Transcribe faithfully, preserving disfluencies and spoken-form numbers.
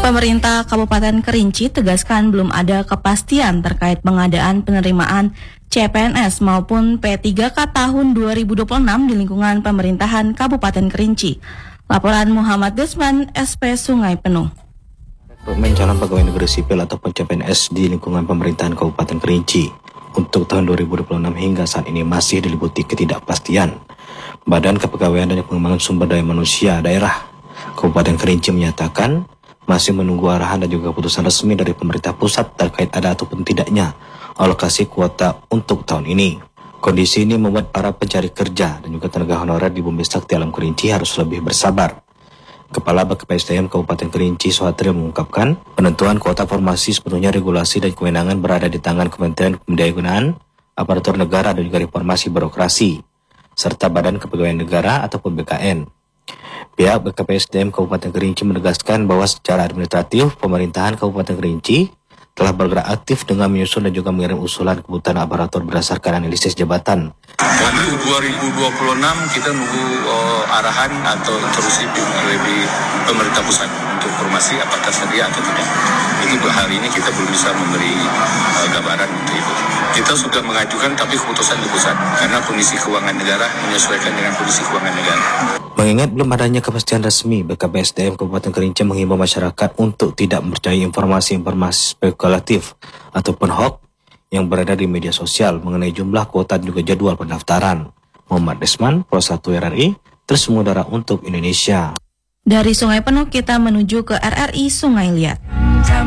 Pemerintah Kabupaten Kerinci tegaskan belum ada kepastian terkait pengadaan penerimaan C P N S maupun P tiga K tahun dua ribu dua puluh enam di lingkungan pemerintahan Kabupaten Kerinci. Laporan Muhammad Desman, S P Sungai Penuh. Rekrutmen calon pegawai negeri sipil ataupun C P N S di lingkungan pemerintahan Kabupaten Kerinci untuk tahun dua ribu dua puluh enam hingga saat ini masih diliputi ketidakpastian. Badan Kepegawaian dan Pengembangan Sumber Daya Manusia Daerah Kabupaten Kerinci menyatakan masih menunggu arahan dan juga keputusan resmi dari pemerintah pusat terkait ada ataupun tidaknya alokasi kuota untuk tahun ini. Kondisi ini membuat para pencari kerja dan juga tenaga honorer di Bumi Sakti Alam Kerinci harus lebih bersabar. Kepala B K P S D M Kabupaten Kerinci Suhatrio mengungkapkan penentuan kuota formasi sepenuhnya regulasi dan kewenangan berada di tangan Kementerian Pemberdayaan Aparatur Negara dan juga Reformasi Birokrasi serta Badan Kepegawaian Negara ataupun B K N. Pihak B K P S D M Kabupaten Kerinci menegaskan bahwa secara administratif pemerintahan Kabupaten Kerinci telah bergerak aktif dengan menyusun dan juga mengirim usulan kebutuhan aparatur berdasarkan analisis jabatan. Untuk dua ribu dua puluh enam kita nunggu uh, arahan atau instruksi dari pemerintah pusat untuk formasi apakah sedia atau tidak. Itu hari ini kita belum bisa memberi uh, gambaran untuk itu. Kita sudah mengajukan tapi keputusan di pusat karena kondisi keuangan negara menyesuaikan dengan kondisi keuangan negara. Mengingat belum adanya kepastian resmi, B K P S D M Kabupaten Kerinci menghimbau masyarakat untuk tidak mempercayai informasi-informasi spekulatif ataupun hoax yang beredar di media sosial mengenai jumlah kuota dan juga jadwal pendaftaran. Muhammad Desman, Pro satu R R I, terus mengudara untuk Indonesia. Dari Sungai Penuh kita menuju ke R R I Sungai Liat.